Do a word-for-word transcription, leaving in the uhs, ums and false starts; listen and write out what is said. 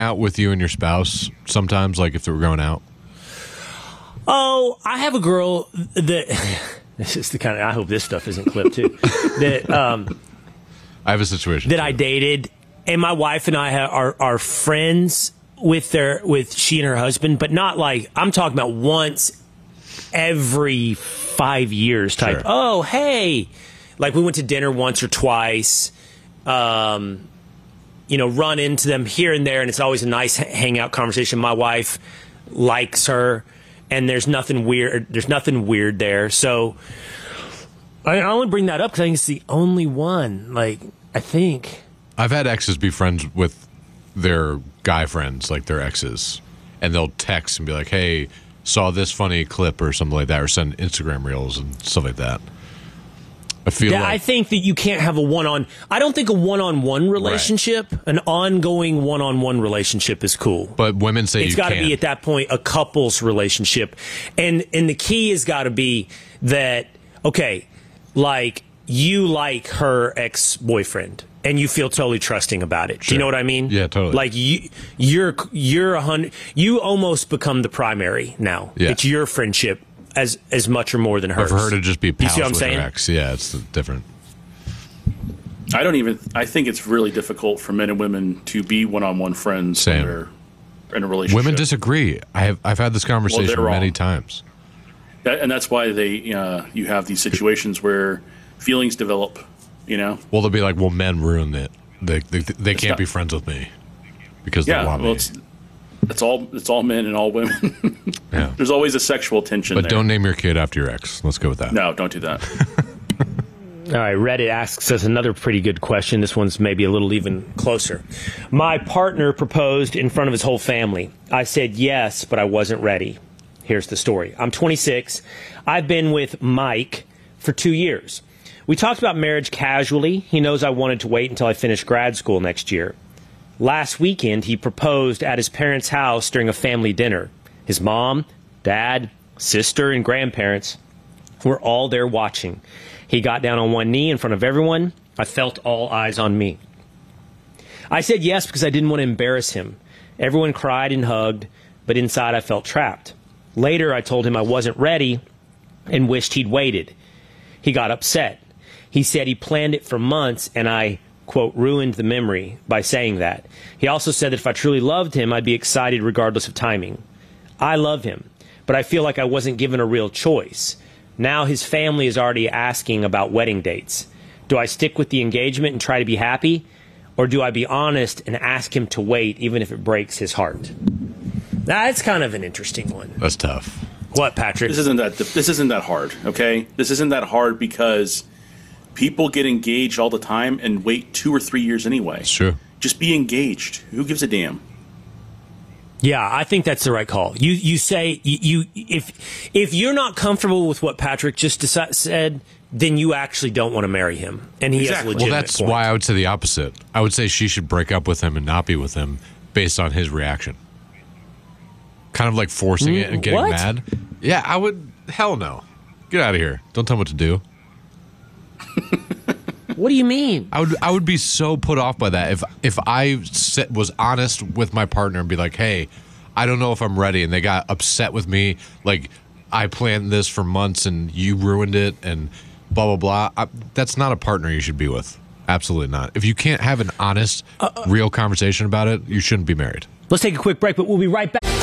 out with you and your spouse sometimes, like if they were going out? Oh, I have a girl that this is the kind of I hope this stuff isn't clipped too. that um, I have a situation that too. I dated, and my wife and I have, are are friends with their with she and her husband, but not like I'm talking about once every five years type. Sure. Oh, hey, like we went to dinner once or twice. Um, you know, run into them here and there, and it's always a nice hangout conversation. My wife likes her, and there's nothing weird. There's nothing weird there. So I only bring that up because I think it's the only one. Like I think I've had exes be friends with their guy friends, like their exes, and they'll text and be like, "Hey, saw this funny clip" or something like that, or send Instagram reels and stuff like that. I feel yeah, like, I think that you can't have a one-on. I don't think a one-on-one relationship, right. an ongoing one-on-one relationship, is cool. But women say it's you got to can. be at that point a couple's relationship, and and the key has got to be that okay, like you like her ex-boyfriend, and you feel totally trusting about it. Sure. Do you know what I mean? Yeah, totally. Like you, you're you're a hundred. You almost become the primary now. Yeah. It's your friendship. As as much or more than hers. But for her to just be pals you see what I'm with saying? her ex, yeah, it's different. I don't even. I think it's really difficult for men and women to be one-on-one friends Same. when they're in a relationship. Women disagree. I have I've had this conversation Well, many wrong. times. That, and that's why they uh, you have these situations where feelings develop. You know. Well, they'll be like, "Well, men ruin it. They they, they can't not, be friends with me because yeah, they want well, me." It's, it's all it's all men and all women. Yeah. There's always a sexual tension. But there. don't name your kid after your ex. Let's go with that. No, don't do that. All right, Reddit asks us another pretty good question. This one's maybe a little even closer. My partner proposed in front of his whole family. I said yes, but I wasn't ready. Here's the story. I'm twenty-six. I've been with Mike for two years. We talked about marriage casually. He knows I wanted to wait until I finish grad school next year. Last weekend, he proposed at his parents' house during a family dinner. His mom, dad, sister, and grandparents were all there watching. He got down on one knee in front of everyone. I felt all eyes on me. I said yes because I didn't want to embarrass him. Everyone cried and hugged, but inside I felt trapped. Later, I told him I wasn't ready and wished he'd waited. He got upset. He said he planned it for months, and I, quote, ruined the memory by saying that. He also said that if I truly loved him, I'd be excited regardless of timing. I love him, but I feel like I wasn't given a real choice. Now his family is already asking about wedding dates. Do I stick with the engagement and try to be happy? Or do I be honest and ask him to wait even if it breaks his heart? That's kind of an interesting one. That's tough. What, Patrick? This isn't that. This isn't that hard. Okay, this isn't that hard because people get engaged all the time and wait two or three years anyway. It's true. Just be engaged. Who gives a damn? Yeah, I think that's the right call. You you say you, you if if you're not comfortable with what Patrick just deci- said, then you actually don't want to marry him, and he Exactly. has a Well, legitimate that's point. why I would say the opposite. I would say she should break up with him and not be with him based on his reaction. Kind of like forcing it and getting what? mad. Yeah, I would. Hell no. Get out of here. Don't tell me what to do. What do you mean? I would I would be so put off by that if if I sit, was honest with my partner and be like, hey, I don't know if I'm ready, and they got upset with me, like I planned this for months and you ruined it and blah blah blah. I, that's not a partner you should be with. Absolutely not. If you can't have an honest, uh, real conversation about it, you shouldn't be married. Let's take a quick break, but we'll be right back.